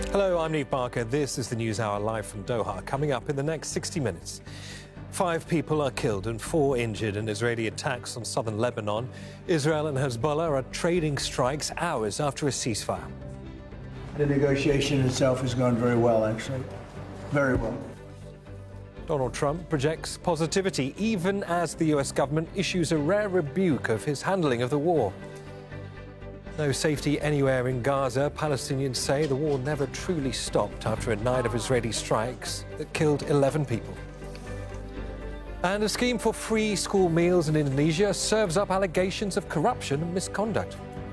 Hello, I'm Neve Barker. This is the News Hour live from Doha. Coming up in the next 60 minutes. 5 people are killed and 4 injured in Israeli attacks on southern Lebanon. Israel and Hezbollah are trading strikes hours after a ceasefire. The negotiation itself has gone very well, actually. Very well. Donald Trump projects positivity even as the US government issues a rare rebuke of his handling of the war. No safety anywhere in Gaza. Palestinians say the war never truly stopped after a night of Israeli strikes that killed 11 people. And a scheme for free school meals in Indonesia serves up allegations of corruption and misconduct.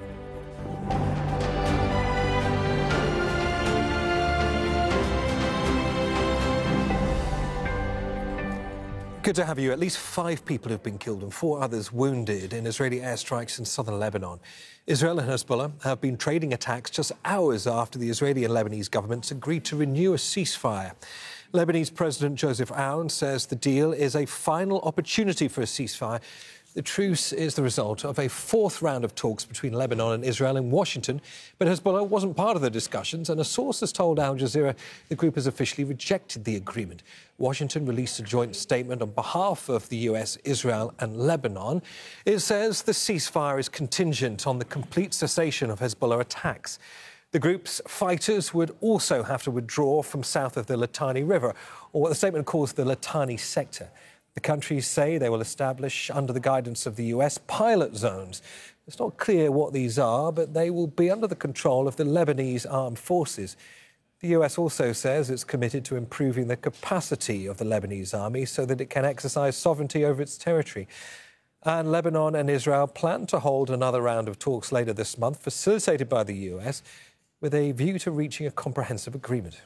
Good to have you. At least 5 people have been killed and 4 others wounded in Israeli airstrikes in southern Lebanon. Israel and Hezbollah have been trading attacks just hours after the Israeli and Lebanese governments agreed to renew a ceasefire. Lebanese President Joseph Aoun says the deal is a final opportunity for a ceasefire. The truce is the result of a 4th round of talks between Lebanon and Israel in Washington, but Hezbollah wasn't part of the discussions, and a source has told Al Jazeera the group has officially rejected the agreement. Washington released a joint statement on behalf of the US, Israel and Lebanon. It says the ceasefire is contingent on the complete cessation of Hezbollah attacks. The group's fighters would also have to withdraw from south of the Litani River, or what the statement calls the Litani sector. The countries say they will establish, under the guidance of the US, pilot zones. It's not clear what these are, but they will be under the control of the Lebanese armed forces. The US also says it's committed to improving the capacity of the Lebanese army so that it can exercise sovereignty over its territory. And Lebanon and Israel plan to hold another round of talks later this month, facilitated by the US, with a view to reaching a comprehensive agreement.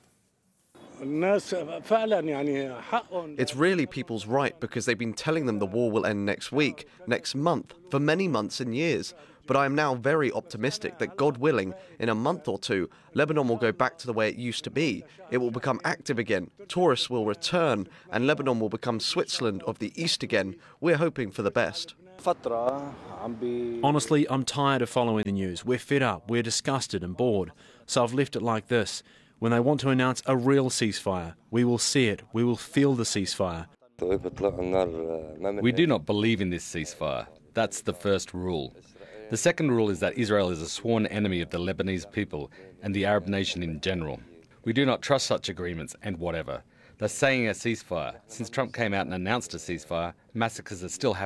It's really people's right because they've been telling them the war will end next week, next month, for many months and years. But I am now very optimistic that, God willing, in a month or 2, Lebanon will go back to the way it used to be. It will become active again, tourists will return, and Lebanon will become Switzerland of the East again. We're hoping for the best. Honestly, I'm tired of following the news. We're fed up, we're disgusted and bored. So I've left it like this. When they want to announce a real ceasefire, we will see it, we will feel the ceasefire. We do not believe in this ceasefire. That's the first rule. The second rule is that Israel is a sworn enemy of the Lebanese people and the Arab nation in general. We do not trust such agreements and whatever. They're saying a ceasefire. Since Trump came out and announced a ceasefire, massacres are still happening.